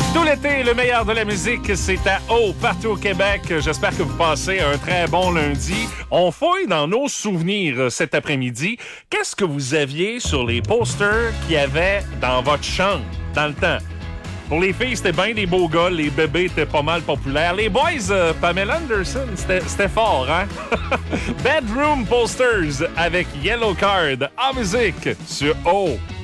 Tout l'été, le meilleur de la musique, c'est à eau partout au Québec. J'espère que vous passez un très bon lundi. On fouille dans nos souvenirs cet après-midi. Qu'est-ce que vous aviez sur les posters qu'il y avait dans votre chambre dans le temps? Pour les filles, c'était bien des beaux gars. Les bébés étaient pas mal populaires. Les boys, Pamela Anderson, c'était fort, hein? Bedroom Posters avec Yellow Card en musique sur O.